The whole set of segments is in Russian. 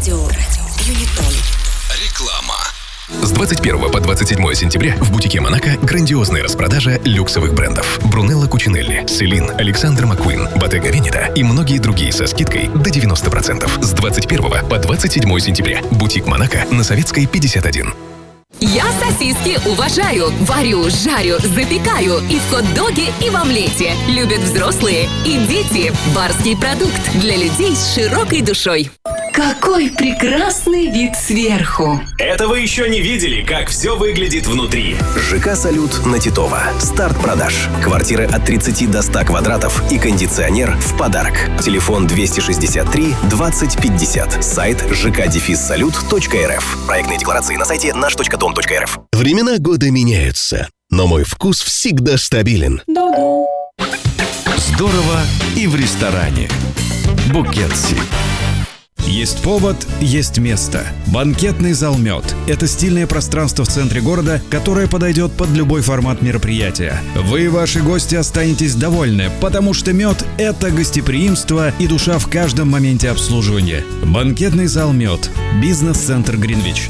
Радио Юнитон. Реклама. С 21 по 27 сентября в бутике «Монако» грандиозная распродажа люксовых брендов. Брунелло Кучинелли, Селин, Александр Маккуин, Bottega Veneta и многие другие со скидкой до 90%. С 21 по 27 сентября. Бутик «Монако» на Советской, 51. Я сосиски уважаю, варю, жарю, запекаю и в хот-доге, и в омлете. Любят взрослые и дети. Барский продукт для людей с широкой душой. Какой прекрасный вид сверху! Это вы еще не видели, как все выглядит внутри. ЖК «Салют» на Титова. Старт продаж. Квартиры от 30 до 100 квадратов и кондиционер в подарок. Телефон 263 20 50. Сайт jk-salut.rf. Проектные декларации на сайте наш.дом.рф. Времена года меняются, но мой вкус всегда стабилен. Здорово и в ресторане. Букетси. Есть повод, есть место. Банкетный зал «Мед» — это стильное пространство в центре города, которое подойдет под любой формат мероприятия. Вы и ваши гости останетесь довольны, потому что «Мед» — это гостеприимство и душа в каждом моменте обслуживания. Банкетный зал «Мед». Бизнес-центр Гринвич.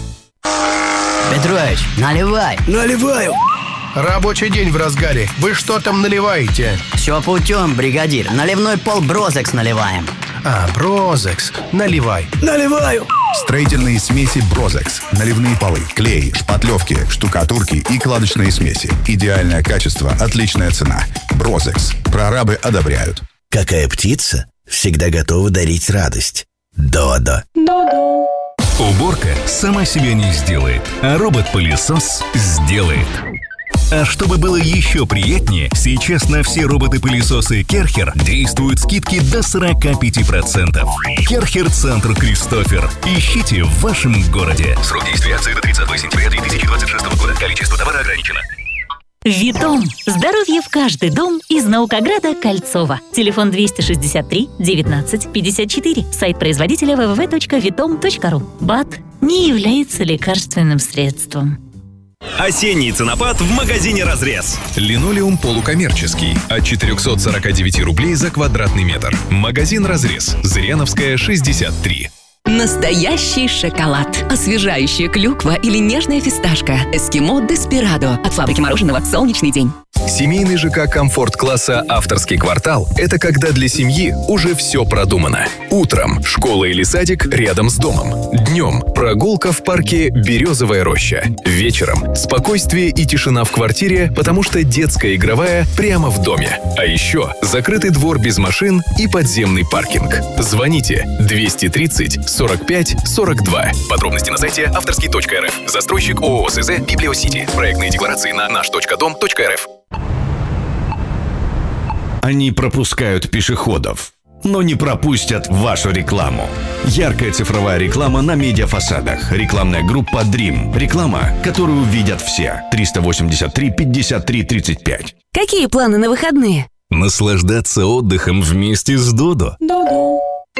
Петрович, наливай. Наливаю. Рабочий день в разгаре. Вы что там наливаете? Все путем, бригадир. Наливной пол Брозекс наливаем. Брозекс. Наливай. Наливаю. Строительные смеси Брозекс. Наливные полы, клей, шпатлевки, штукатурки и кладочные смеси. Идеальное качество, отличная цена. Брозекс. Прорабы одобряют. Какая птица всегда готова дарить радость? Додо. Додо. Уборка сама себя не сделает, а робот-пылесос сделает. А чтобы было еще приятнее, сейчас на все роботы-пылесосы Керхер действуют скидки до 45%. Керхер Центр Кристофер. Ищите в вашем городе. Срок действия акции до 30 сентября 2026 года. Количество товара ограничено. Витом. Здоровье в каждый дом из Наукограда Кольцова. Телефон 263 19 54. Сайт производителя www.vitom.ru. БАД не является лекарственным средством. Осенний ценопад в магазине «Разрез». Линолеум полукоммерческий от 449 рублей за квадратный метр. Магазин «Разрез». Зыряновская, 63. Настоящий шоколад. Освежающая клюква или нежная фисташка. Эскимо Деспирадо. От фабрики мороженого «Солнечный день». Семейный ЖК комфорт-класса «Авторский квартал» — это когда для семьи уже все продумано. Утром школа или садик рядом с домом. Днем прогулка в парке «Березовая роща». Вечером спокойствие и тишина в квартире, потому что детская игровая прямо в доме. А еще закрытый двор без машин и подземный паркинг. Звоните 230 45 42. Подробности на сайте авторский.рф. Застройщик ООО СЗ «Библиосити». Проектные декларации на наш.дом.рф. Они пропускают пешеходов, но не пропустят вашу рекламу. Яркая цифровая реклама на медиафасадах. Рекламная группа Dream. Реклама, которую видят все. 383 53 35. Какие планы на выходные? Наслаждаться отдыхом вместе с Додо. Додо.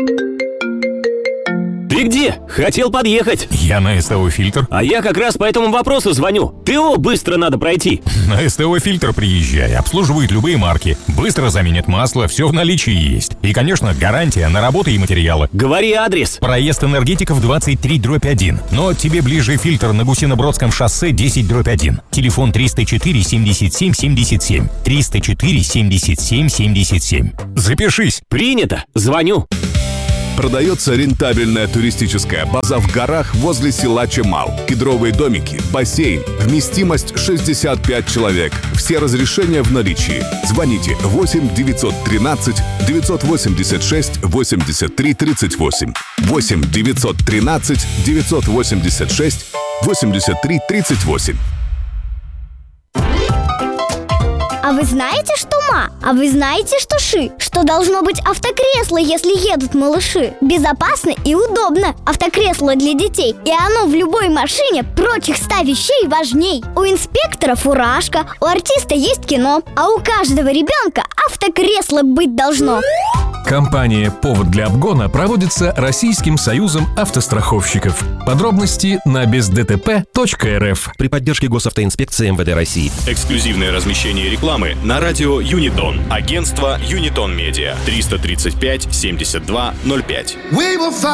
Ты где? Хотел подъехать. Я на СТО «Фильтр». А я как раз по этому вопросу звоню. ТО быстро надо пройти. На СТО «Фильтр» приезжай. Обслуживают любые марки. Быстро заменят масло, все в наличии есть. И, конечно, гарантия на работы и материалы. Говори адрес. Проезд Энергетиков 23/1. Но тебе ближе «Фильтр» на Гусинобродском шоссе 10/1. Телефон 304 77 77. 304 77 77. Запишись. Принято. Звоню. Продается рентабельная туристическая база в горах возле села Чемал. Кедровые домики, бассейн, вместимость 65 человек. Все разрешения в наличии. Звоните 8 913 986 83 38. 8 913 986 83 38. А вы знаете, что ма? А вы знаете, что ши? Что должно быть автокресло, если едут малыши? Безопасно и удобно. Автокресло для детей. И оно в любой машине прочих 100 вещей важней. У инспектора фуражка, у артиста есть кино, а у каждого ребенка автокресло быть должно. Кампания «Повод для обгона» проводится Российским союзом автостраховщиков. Подробности на бездтп.рф. При поддержке Госавтоинспекции МВД России. Эксклюзивное размещение рекламы на радио Юнитон. Агентство Юнитон Медиа. 335 72 05.